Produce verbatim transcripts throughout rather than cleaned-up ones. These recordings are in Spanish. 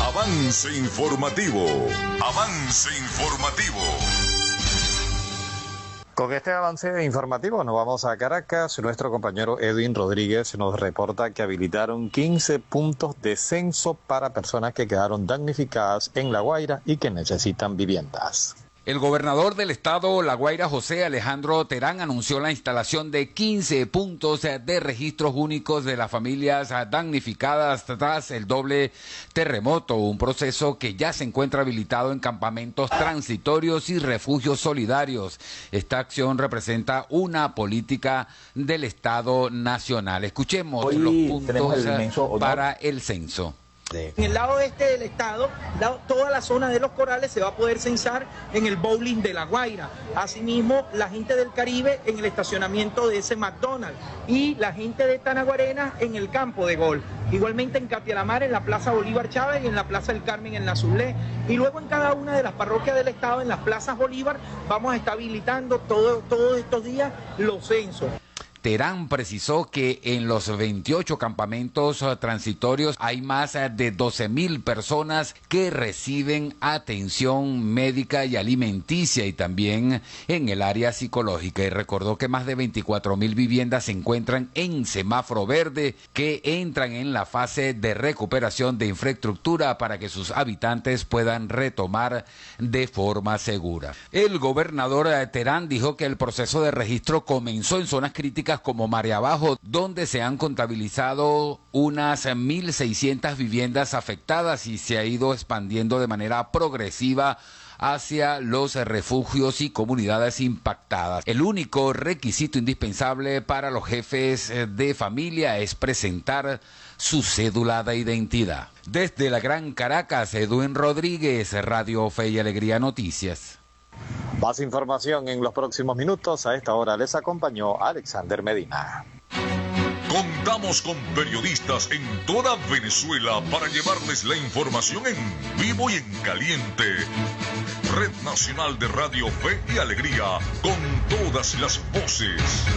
Avance informativo. Avance informativo. Con este avance informativo nos vamos a Caracas. Nuestro compañero Edwin Rodríguez nos reporta que habilitaron quince puntos de censo para personas que quedaron damnificadas en La Guaira y que necesitan viviendas. El gobernador del estado La Guaira, José Alejandro Terán, anunció la instalación de quince puntos de registros únicos de las familias damnificadas tras el doble terremoto, un proceso que ya se encuentra habilitado en campamentos transitorios y refugios solidarios. Esta acción representa una política del Estado nacional. Escuchemos Hoy los puntos el para el censo. En el lado este del estado, toda la zona de los corales se va a poder censar en el bowling de La Guaira. Asimismo, la gente del Caribe en el estacionamiento de ese McDonald's y la gente de Tanaguarena en el campo de golf. Igualmente en Catialamar, en la Plaza Bolívar Chávez y en la Plaza del Carmen en la Zulé. Y luego en cada una de las parroquias del estado, en las plazas Bolívar, vamos a estar habilitando todo, todos estos días los censos. Terán precisó que en los veintiocho campamentos transitorios hay más de doce mil personas que reciben atención médica y alimenticia y también en el área psicológica. Y recordó que más de veinticuatro mil viviendas se encuentran en semáforo verde que entran en la fase de recuperación de infraestructura para que sus habitantes puedan retomar de forma segura. El gobernador Terán dijo que el proceso de registro comenzó en zonas críticas como Marea Abajo, donde se han contabilizado unas mil seiscientas viviendas afectadas y se ha ido expandiendo de manera progresiva hacia los refugios y comunidades impactadas. El único requisito indispensable para los jefes de familia es presentar su cédula de identidad. Desde la Gran Caracas, Edwin Rodríguez, Radio Fe y Alegría Noticias. Más información en los próximos minutos. A esta hora les acompañó Alexander Medina. Contamos con periodistas en toda Venezuela para llevarles la información en vivo y en caliente. Red Nacional de Radio Fe y Alegría, con todas las voces.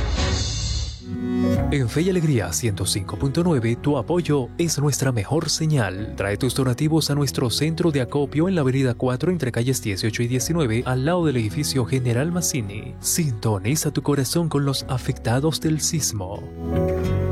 En Fe y Alegría ciento cinco punto nueve, tu apoyo es nuestra mejor señal. Trae tus donativos a nuestro centro de acopio en la avenida cuatro entre calles dieciocho y diecinueve, al lado del edificio General Mazzini. Sintoniza tu corazón con los afectados del sismo.